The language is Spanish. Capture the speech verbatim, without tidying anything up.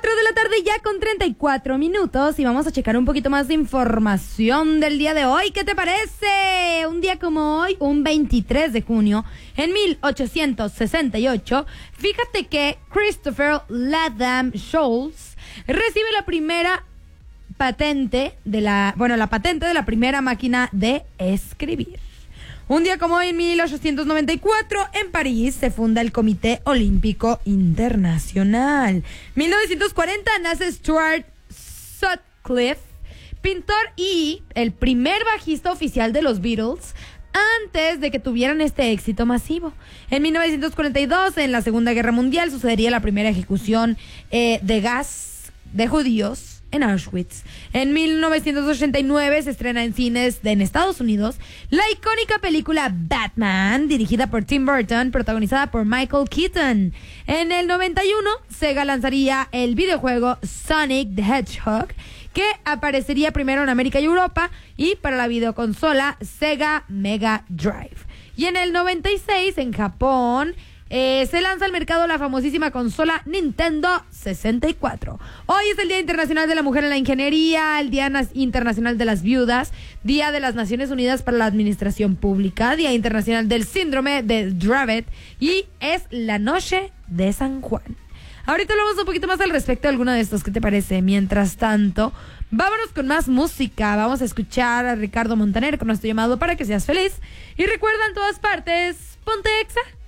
cuatro de la tarde ya con treinta y cuatro minutos y vamos a checar un poquito más de información del día de hoy. ¿Qué te parece? Un día como hoy, un veintitrés de junio, en mil ochocientos sesenta y ocho, fíjate que Christopher Latham Scholes recibe la primera patente de la, bueno, la patente de la primera máquina de escribir. Un día como hoy, en mil ochocientos noventa y cuatro, en París se funda el Comité Olímpico Internacional. mil novecientos cuarenta nace Stuart Sutcliffe, pintor y el primer bajista oficial de los Beatles, antes de que tuvieran este éxito masivo. En mil novecientos cuarenta y dos, en la Segunda Guerra Mundial, sucedería la primera ejecución eh, de gas de judíos en Auschwitz. En mil novecientos ochenta y nueve se estrena en cines de, en Estados Unidos la icónica película Batman, dirigida por Tim Burton, protagonizada por Michael Keaton. En el noventa y uno, Sega lanzaría el videojuego Sonic the Hedgehog, que aparecería primero en América y Europa, y para la videoconsola Sega Mega Drive. Y en el noventa y seis, en Japón, Eh, se lanza al mercado la famosísima consola Nintendo sesenta y cuatro. Hoy es el Día Internacional de la Mujer en la Ingeniería, el Día Internacional de las Viudas, Día de las Naciones Unidas para la Administración Pública, Día Internacional del Síndrome de Dravet, y es la Noche de San Juan. Ahorita hablamos un poquito más al respecto de alguno de estos. ¿Qué te parece? Mientras tanto, vámonos con más música. Vamos a escuchar a Ricardo Montaner con nuestro llamado Para que seas feliz. Y recuerda, en todas partes, ponte Exa.